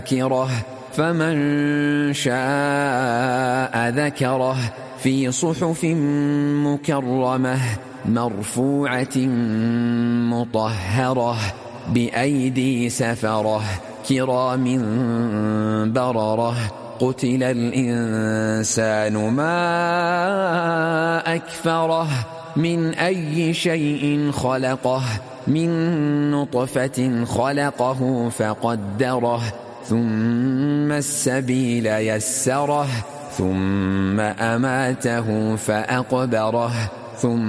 ذكره فمن شاء ذكره في صحف مكرمة مرفوعة مطهرة بأيدي سفرة كرام بررة قتل الإنسان ما أكفره من أي شيء خلقه من نطفة خلقه فقدره ثم السبيل يسره ثم أماته فأقبره ثم